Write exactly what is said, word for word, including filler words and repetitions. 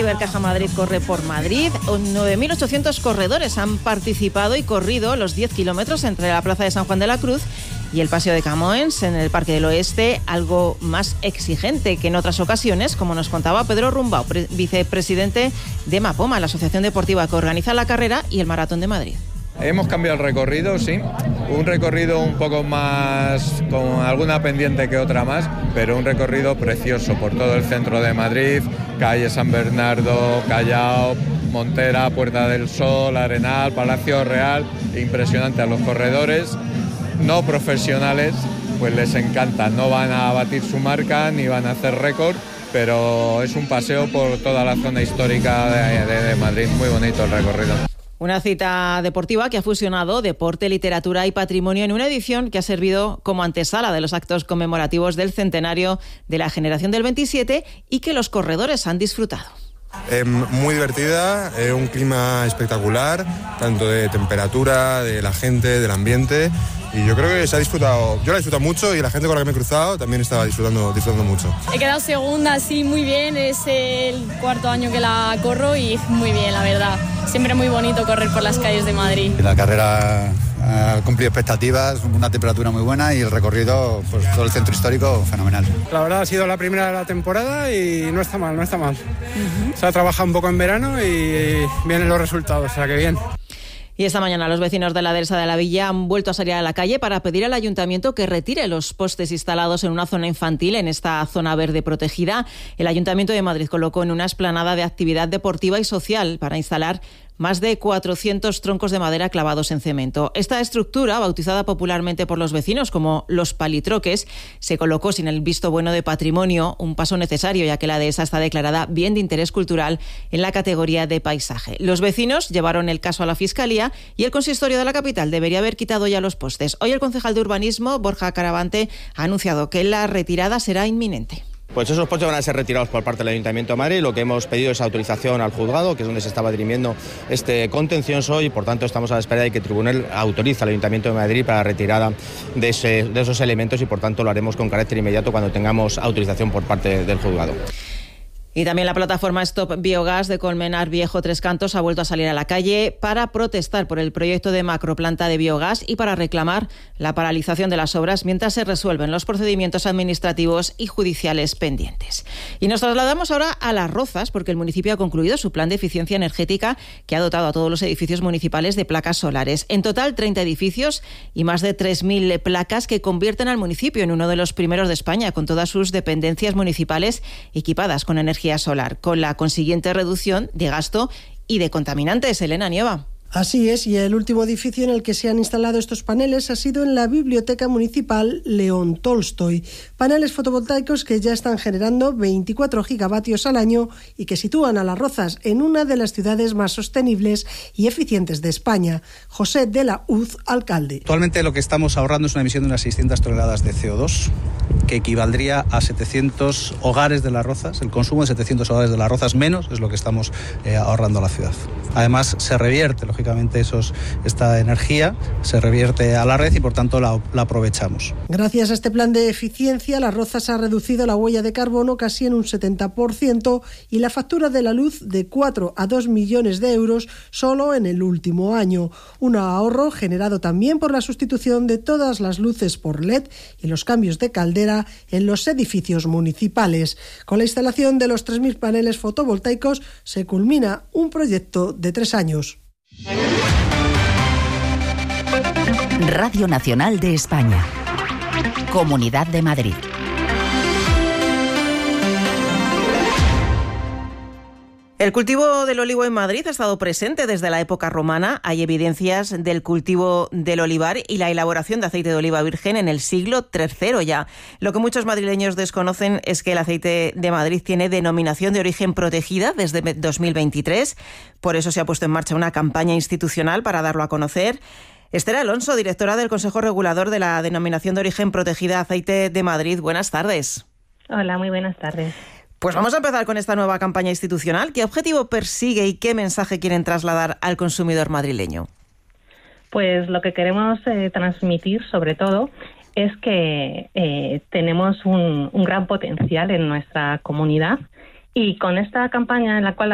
Ibercaja Madrid corre por Madrid. nueve mil ochocientos corredores han participado y corrido los diez kilómetros entre la Plaza de San Juan de la Cruz y el Paseo de Camoens en el Parque del Oeste, algo más exigente que en otras ocasiones, como nos contaba Pedro Rumbao, pre- vicepresidente de Mapoma, la asociación deportiva que organiza la carrera y el Maratón de Madrid. Hemos cambiado el recorrido, sí, un recorrido un poco más, con alguna pendiente que otra más, pero un recorrido precioso por todo el centro de Madrid, calle San Bernardo, Callao, Montera, Puerta del Sol, Arenal, Palacio Real. Impresionante. A los corredores no profesionales pues les encanta, no van a batir su marca ni van a hacer récord, pero es un paseo por toda la zona histórica de, de, de Madrid, muy bonito el recorrido. Una cita deportiva que ha fusionado deporte, literatura y patrimonio en una edición que ha servido como antesala de los actos conmemorativos del centenario de la generación del veintisiete y que los corredores han disfrutado. Eh, muy divertida, eh, un clima espectacular, tanto de temperatura, de la gente, del ambiente, y yo creo que se ha disfrutado, yo la he disfrutado mucho y la gente con la que me he cruzado también estaba disfrutando, disfrutando mucho. He quedado segunda, sí, muy bien, es el cuarto año que la corro y muy bien, la verdad. Siempre muy bonito correr por las calles de Madrid. La carrera ha cumplido expectativas, una temperatura muy buena y el recorrido, pues todo el centro histórico, fenomenal. La verdad ha sido la primera de la temporada y no está mal, no está mal. Uh-huh. Se ha trabajado un poco en verano y vienen los resultados, o sea que bien. Y esta mañana los vecinos de la Dehesa de la Villa han vuelto a salir a la calle para pedir al ayuntamiento que retire los postes instalados en una zona infantil, en esta zona verde protegida. El Ayuntamiento de Madrid colocó en una explanada de actividad deportiva y social para instalar más de cuatrocientos troncos de madera clavados en cemento. Esta estructura, bautizada popularmente por los vecinos como los palitroques, se colocó sin el visto bueno de patrimonio, un paso necesario ya que la dehesa está declarada bien de interés cultural en la categoría de paisaje. Los vecinos llevaron el caso a la Fiscalía y el consistorio de la capital debería haber quitado ya los postes. Hoy el concejal de Urbanismo, Borja Caravante, ha anunciado que la retirada será inminente. Pues esos postes van a ser retirados por parte del Ayuntamiento de Madrid. Lo que hemos pedido es autorización al juzgado, que es donde se estaba dirimiendo este contencioso, y por tanto estamos a la espera de que el tribunal autorice al Ayuntamiento de Madrid para la retirada de, ese, de esos elementos, y por tanto lo haremos con carácter inmediato cuando tengamos autorización por parte del juzgado. Y también la plataforma Stop Biogas de Colmenar Viejo Tres Cantos ha vuelto a salir a la calle para protestar por el proyecto de macroplanta de biogás y para reclamar la paralización de las obras mientras se resuelven los procedimientos administrativos y judiciales pendientes. Y nos trasladamos ahora a Las Rozas, porque el municipio ha concluido su plan de eficiencia energética que ha dotado a todos los edificios municipales de placas solares. En total, treinta edificios y más de tres mil placas que convierten al municipio en uno de los primeros de España, con todas sus dependencias municipales equipadas con energía solar, con la consiguiente reducción de gasto y de contaminantes. Elena Nieva. Así es, y el último edificio en el que se han instalado estos paneles ha sido en la Biblioteca Municipal León Tolstoy. Paneles fotovoltaicos que ya están generando veinticuatro gigavatios al año y que sitúan a Las Rozas en una de las ciudades más sostenibles y eficientes de España. José de la Uz, alcalde. Actualmente lo que estamos ahorrando es una emisión de unas seiscientas toneladas de C O dos, que equivaldría a setecientos hogares de Las Rozas. El consumo de setecientos hogares de Las Rozas menos es lo que estamos eh, ahorrando a la ciudad. Además, se revierte, lógicamente, esos, esta energía se revierte a la red y, por tanto, la, la aprovechamos. Gracias a este plan de eficiencia, Las Rozas ha reducido la huella de carbono casi en un setenta por ciento y la factura de la luz de cuatro a dos millones de euros solo en el último año. Un ahorro generado también por la sustitución de todas las luces por L E D y los cambios de caldera en los edificios municipales. Con la instalación de los tres mil paneles fotovoltaicos se culmina un proyecto de tres años. Radio Nacional de España. Comunidad de Madrid. El cultivo del olivo en Madrid ha estado presente desde la época romana. Hay evidencias del cultivo del olivar y la elaboración de aceite de oliva virgen en el siglo tercero ya. Lo que muchos madrileños desconocen es que el aceite de Madrid tiene denominación de origen protegida desde dos mil veintitrés. Por eso se ha puesto en marcha una campaña institucional para darlo a conocer. Esther Alonso, directora del Consejo Regulador de la Denominación de Origen Protegida Aceite de Madrid. Buenas tardes. Hola, muy buenas tardes. Pues vamos a empezar con esta nueva campaña institucional. ¿Qué objetivo persigue y qué mensaje quieren trasladar al consumidor madrileño? Pues lo que queremos eh, transmitir, sobre todo, es que eh, tenemos un, un gran potencial en nuestra comunidad, y con esta campaña en la cual